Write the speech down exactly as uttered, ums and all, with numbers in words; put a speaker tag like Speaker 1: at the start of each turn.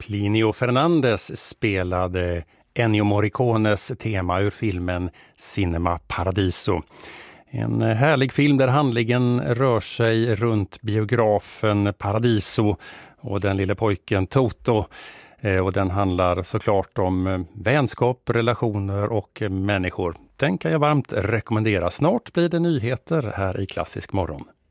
Speaker 1: Plinio Fernandez spelade Ennio Morricones tema ur filmen Cinema Paradiso. En härlig film där handlingen rör sig runt biografen Paradiso och den lille pojken Toto. Och den handlar såklart om vänskap, relationer och människor. Den kan jag varmt rekommendera. Snart blir det nyheter här i Klassisk morgon.